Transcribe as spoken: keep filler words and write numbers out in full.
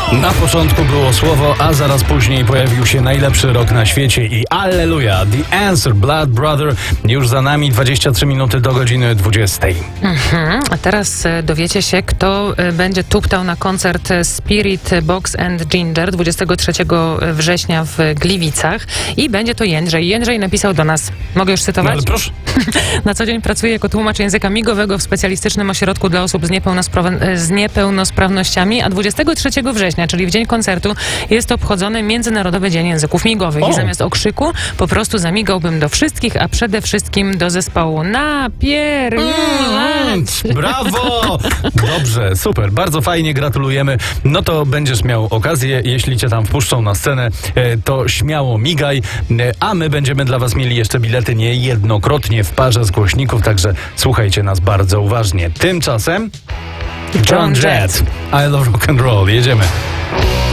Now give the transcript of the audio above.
Na początku było słowo, a zaraz później pojawił się najlepszy rok na świecie i alleluja! The Answer, Blood Brother, już za nami, dwadzieścia trzy minuty do godziny dwudziestej. Mhm. A teraz e, dowiecie się, kto e, będzie tuptał na koncert Spirit Box and Ginger dwudziestego trzeciego września w Gliwicach i będzie to Jędrzej. Jędrzej napisał do nas, mogę już cytować? No ale proszę. Na co dzień pracuję jako tłumacz języka migowego w specjalistycznym ośrodku dla osób z, niepełnospra- z niepełnosprawnościami, a dwudziestego trzeciego września, czyli w dzień koncertu, jest obchodzony Międzynarodowy Dzień Języków Migowych. O. I zamiast okrzyku po prostu zamigałbym do wszystkich, a przede wszystkim do zespołu Napier... Mm, brawo! Dobrze, super, bardzo fajnie, gratulujemy. No to będziesz miał okazję, jeśli cię tam wpuszczą na scenę, e, to śmiało migaj, e, a my będziemy dla was mieli jeszcze bilety niejednokrotnie w parze z głośników, także słuchajcie nas bardzo uważnie. Tymczasem John Jett, I Love Rock and Roll, jedziemy.